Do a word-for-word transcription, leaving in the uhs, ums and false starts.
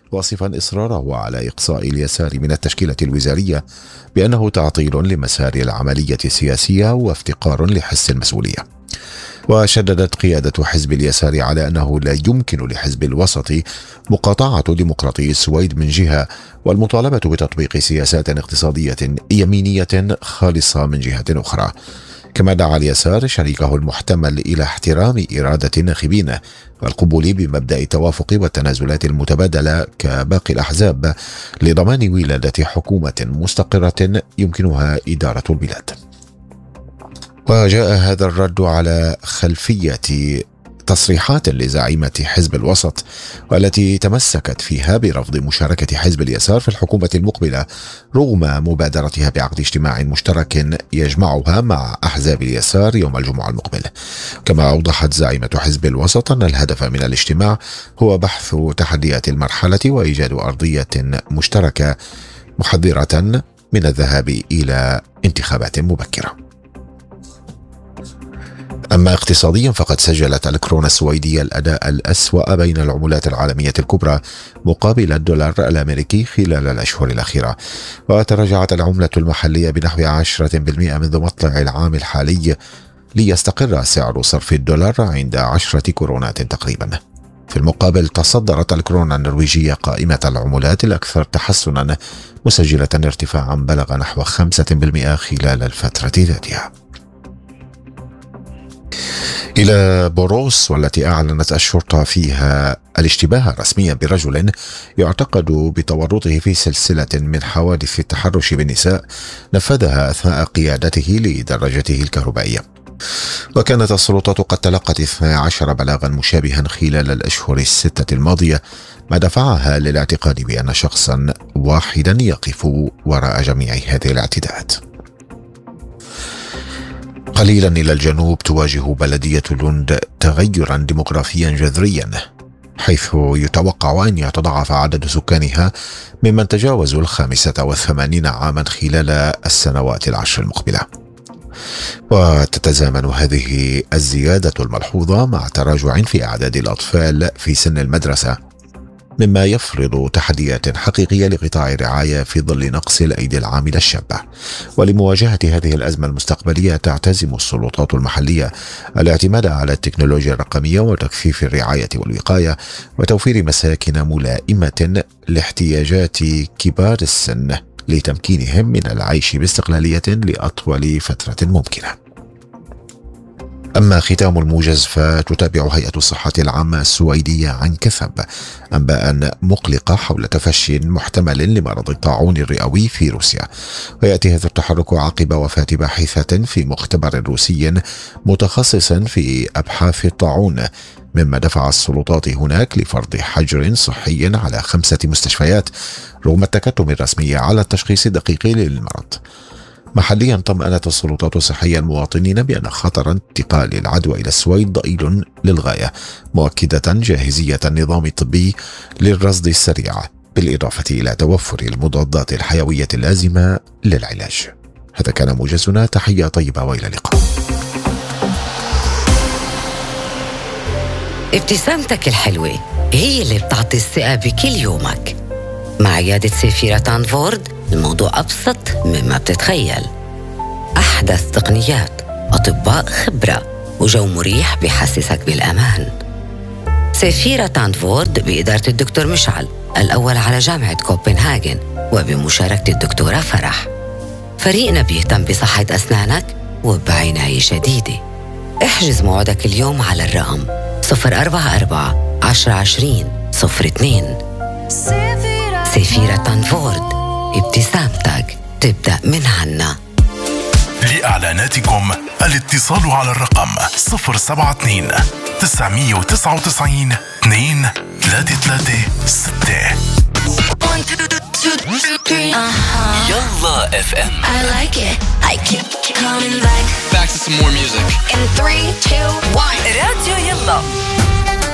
واصفا إصراره على إقصاء اليسار من التشكيلة الوزارية بأنه تعطيل لمسار العملية السياسية وافتقار لحس المسؤولية. وشددت قيادة حزب اليسار على أنه لا يمكن لحزب الوسط مقاطعة ديمقراطي السويد من جهة، والمطالبة بتطبيق سياسات اقتصادية يمينية خالصة من جهة أخرى. كما دعا اليسار شريكه المحتمل إلى احترام إرادة الناخبين والقبول بمبدأ التوافق والتنازلات المتبادلة كباقي الأحزاب لضمان ولادة حكومة مستقرة يمكنها إدارة البلاد. وجاء هذا الرد على خلفية تصريحات لزعيمة حزب الوسط، والتي تمسكت فيها برفض مشاركة حزب اليسار في الحكومة المقبلة رغم مبادرتها بعقد اجتماع مشترك يجمعها مع أحزاب اليسار يوم الجمعة المقبل. كما أوضحت زعيمة حزب الوسط أن الهدف من الاجتماع هو بحث تحديات المرحلة وإيجاد أرضية مشتركة محذرة من الذهاب إلى انتخابات مبكرة. أما اقتصاديا فقد سجلت الكورونا السويدية الأداء الأسوأ بين العملات العالمية الكبرى مقابل الدولار الأمريكي خلال الأشهر الأخيرة، وتراجعت العملة المحلية بنحو عشرة بالمئة منذ مطلع العام الحالي ليستقر سعر صرف الدولار عند عشرة كورونات تقريبا. في المقابل تصدرت الكورونا النرويجية قائمة العملات الأكثر تحسنا مسجلة ارتفاعا بلغ نحو خمسة بالمئة خلال الفترة ذاتها. إلى بوروس، والتي أعلنت الشرطة فيها الاشتباه الرسمي برجل يعتقد بتورطه في سلسلة من حوادث التحرش بالنساء نفذها أثناء قيادته لدراجته الكهربائية. وكانت السلطات قد تلقت اثني عشر بلاغا مشابها خلال الأشهر الستة الماضية، ما دفعها للاعتقاد بأن شخصا واحدا يقف وراء جميع هذه الاعتداءات. قليلا إلى الجنوب تواجه بلدية لوند تغيرا ديموغرافيا جذريا، حيث يتوقع أن يتضاعف عدد سكانها ممن تجاوزوا الخامسة والثمانين عاما خلال السنوات العشر المقبلة. وتتزامن هذه الزيادة الملحوظة مع تراجع في أعداد الأطفال في سن المدرسة، مما يفرض تحديات حقيقية لقطاع الرعاية في ظل نقص الأيدي العاملة الشابة. ولمواجهة هذه الأزمة المستقبلية تعتزم السلطات المحلية الاعتماد على التكنولوجيا الرقمية وتكثيف الرعاية والوقاية وتوفير مساكن ملائمة لاحتياجات كبار السن لتمكينهم من العيش باستقلالية لأطول فترة ممكنة. أما ختام الموجز، فتتابع هيئة الصحة العامة السويدية عن كثب أنباء مقلقة حول تفشي محتمل لمرض الطاعون الرئوي في روسيا. ويأتي هذا التحرك عقب وفاة باحثة في مختبر روسي متخصص في أبحاث الطاعون، مما دفع السلطات هناك لفرض حجر صحي على خمسة مستشفيات رغم التكتم الرسمي على التشخيص الدقيق للمرض. محليا طمأنت السلطات الصحية المواطنين بأن خطر انتقال العدوى إلى السويد ضئيل للغاية، مؤكدة جاهزية النظام الطبي للرصد السريع بالإضافة إلى توفر المضادات الحيوية اللازمة للعلاج. هذا كان موجزنا، تحية طيبة وإلى اللقاء. ابتسامتك الحلوة هي اللي بتعطي الثقة بكل يومك. مع عيادة سيفيرا تانفورد الموضوع أبسط مما بتتخيل. أحدث تقنيات، أطباء خبرة، وجو مريح بيحسسك بالأمان. سيفيرا تانفورد بإدارة الدكتور مشعل الأول على جامعة كوبنهاجن وبمشاركة الدكتورة فرح. فريقنا بيهتم بصحة أسنانك وبعناية شديدة. احجز موعدك اليوم على الرقم صفر أربعة أربعة عشرة عشرين صفر اثنين. سيفيرا تانفورد، ابتسامتك تبدأ من عنا. لإعلاناتكم الاتصال على الرقم صفر سبعة اثنين تسعمية وتسعة وتسعين اثنين ثلاثة ثلاثة ستة. يلا اف ام. I like it. I keep coming back. Back to some more music. In three, two, one. راديو يلا.